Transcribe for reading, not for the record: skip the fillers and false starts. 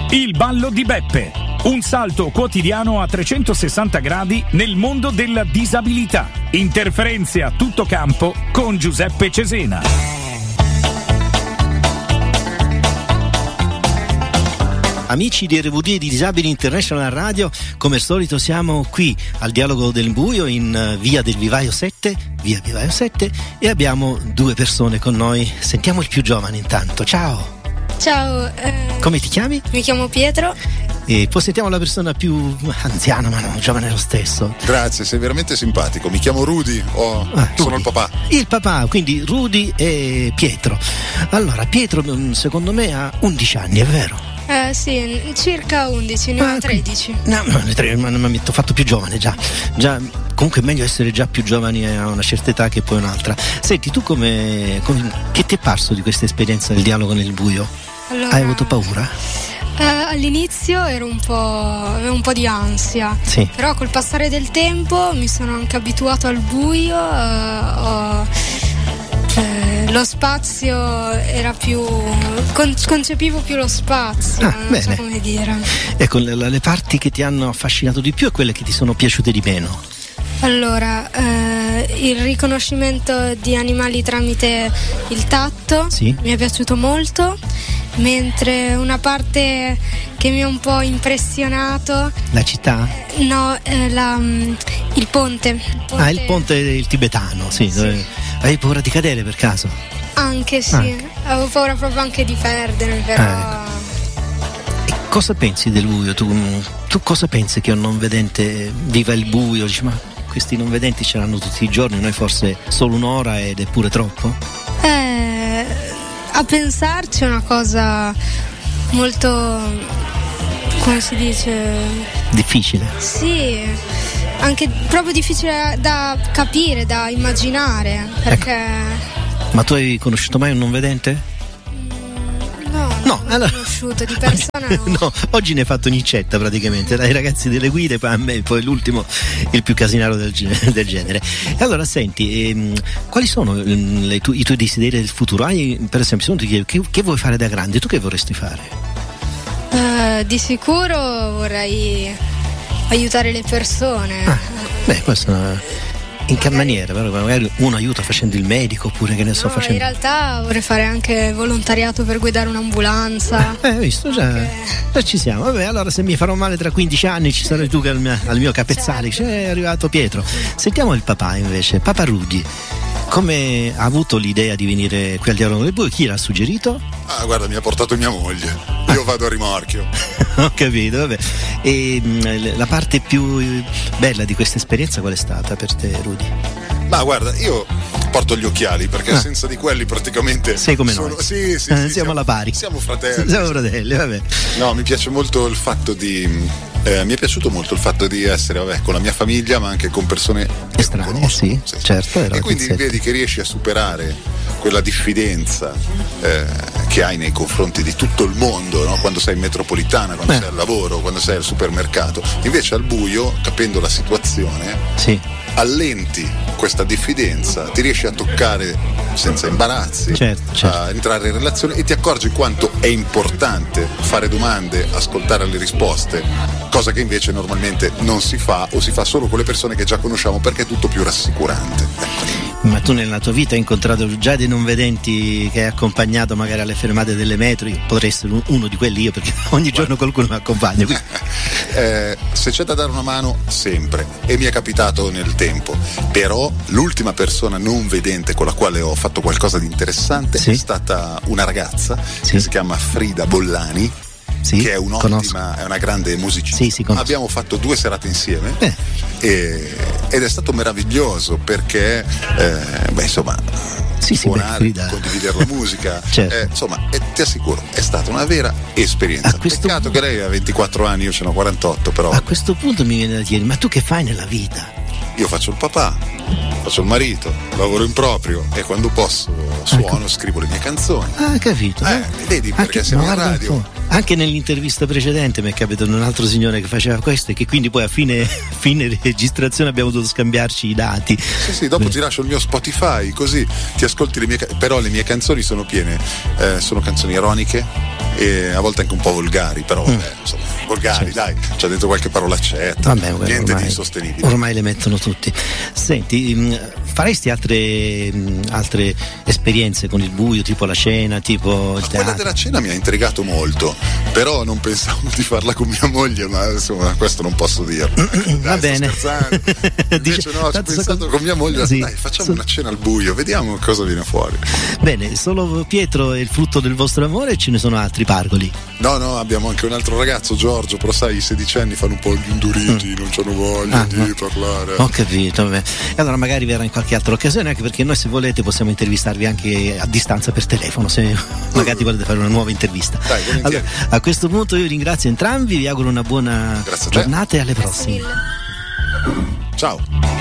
Il ballo di Beppe. Un salto quotidiano a 360 gradi nel mondo della disabilità. Interferenze a tutto campo con Giuseppe Cesena. Amici di RVD e di Disabili International Radio, come al solito siamo qui al Dialogo del Buio in via Vivaio 7, e abbiamo due persone con noi. Sentiamo il più giovane intanto. Ciao. Ciao. Come ti chiami? Mi chiamo Pietro. E poi sentiamo la persona più anziana, ma no, giovane lo stesso. Grazie, sei veramente simpatico. Mi chiamo Rudy, sono il papà. Il papà, quindi Rudy e Pietro. Allora, Pietro secondo me ha 11 anni, è vero? Sì, circa 11, ne ho 13. No, ma mi ho fatto più giovane già. Comunque è meglio essere già più giovani a una certa età che poi un'altra. Senti, tu che ti è parso di questa esperienza del dialogo nel buio? Allora, hai avuto paura? All'inizio avevo un po' di ansia, sì. Però col passare del tempo mi sono anche abituato al buio, lo spazio era più concepivo più lo spazio, non bene. so come dire. Ecco, le parti che ti hanno affascinato di più e quelle che ti sono piaciute di meno? Allora, il riconoscimento di animali tramite il tatto, sì. Mi è piaciuto molto, mentre una parte che mi ha un po' impressionato. La città? No, il ponte. Il ponte il tibetano, sì. Hai paura di cadere per caso? Anche sì, avevo paura proprio anche di perdermi, però. E cosa pensi del buio? Tu cosa pensi che un non vedente viva il buio? Dici, ma questi non vedenti ce l'hanno tutti i giorni, noi forse solo un'ora ed è pure troppo? A pensarci è una cosa molto, come si dice? Difficile. Sì, anche proprio difficile da capire, da immaginare, perché. Ma tu hai conosciuto mai un non vedente? No, allora. Conosciuto di persona no. No, oggi ne hai fatto un'incetta praticamente, dai ragazzi delle guide, poi a me, poi l'ultimo il più casinaro del genere. E allora senti, quali sono i tuoi desideri del futuro? Per esempio, se uno ti chiede che vuoi fare da grande, tu che vorresti fare? Di sicuro vorrei aiutare le persone. Questo in che maniera? Magari uno aiuta facendo il medico, oppure che ne so, facendo. In realtà vorrei fare anche volontariato per guidare un'ambulanza. Visto, già ci siamo. Vabbè, allora se mi farò male tra 15 anni ci sarai tu che al mio capezzale. Certo. È arrivato Pietro. Sentiamo il papà invece, Papa Rudy. Come ha avuto l'idea di venire qui al Dialogo del Buio? Chi l'ha suggerito? Guarda, mi ha portato mia moglie. Io vado a rimorchio. Ho capito, vabbè. E la parte più bella di questa esperienza qual è stata per te, Rudy? Ma guarda, io porto gli occhiali perché senza di quelli praticamente sei come noi. Sì, siamo alla pari. Siamo fratelli. Siamo fratelli, vabbè. No, mi piace molto il fatto di mi è piaciuto molto il fatto di essere con la mia famiglia, ma anche con persone estranee, sì, certo. E quindi vedi che riesci a superare quella diffidenza che hai nei confronti di tutto il mondo, no? Quando sei in metropolitana, quando sei al lavoro, quando sei al supermercato. Invece al buio, capendo la situazione, sì, allenti questa diffidenza, ti riesci a toccare senza imbarazzi, certo. a entrare in relazione e ti accorgi quanto è importante fare domande, ascoltare le risposte, cosa che invece normalmente non si fa o si fa solo con le persone che già conosciamo perché è tutto più rassicurante. Ma tu nella tua vita hai incontrato già dei non vedenti che hai accompagnato magari alle fermate delle metro? Io potrei essere uno di quelli, io perché ogni giorno qualcuno mi accompagna. Se c'è da dare una mano, sempre, e mi è capitato nel tempo, però l'ultima persona non vedente con la quale ho fatto qualcosa di interessante è stata una ragazza che si chiama Frida Bollani. Sì, che è un'ottima, è una grande musicista. Sì, abbiamo fatto 2 serate insieme ed è stato meraviglioso perché suonare, condividere la musica, certo. Insomma, ti assicuro, è stata una vera esperienza. Peccato che lei ha 24 anni, io ce n'ho 48, però. A questo punto mi viene da dire, ma tu che fai nella vita? Io faccio il papà, faccio il marito, lavoro in proprio e quando posso suono, scrivo le mie canzoni. Capito. Vedi perché siamo in radio. Anche nell'intervista precedente mi è capitato un altro signore che faceva questo e che quindi poi a fine registrazione abbiamo dovuto scambiarci i dati. Sì, dopo ti lascio il mio Spotify, così ti ascolti però le mie canzoni sono piene, sono canzoni ironiche e a volte anche un po' volgari, però vabbè, insomma, volgari, dai, c'è dentro qualche parolacetta, niente di insostenibile. Ormai le mettono tutti. Senti, faresti altre esperienze con il buio, tipo la cena, tipo il teatro? Quella della cena mi ha intrigato molto, però non pensavo di farla con mia moglie, ma insomma questo non posso dirlo. Va bene. Invece no, ho pensato con mia moglie, sì, dai, facciamo una cena al buio, vediamo cosa viene fuori. Bene, solo Pietro è il frutto del vostro amore, e ce ne sono altri pargoli? No, abbiamo anche un altro ragazzo, Giorgio, però sai, i 16 anni fanno un po' gli induriti, non c'hanno voglia di parlare. Ho capito, vabbè. E allora magari verrà in qualche altra occasione, anche perché noi, se volete, possiamo intervistarvi anche a distanza per telefono, se magari volete fare una nuova intervista. Dai, allora, a questo punto io ringrazio entrambi, vi auguro una buona giornata e alle prossime. Ciao.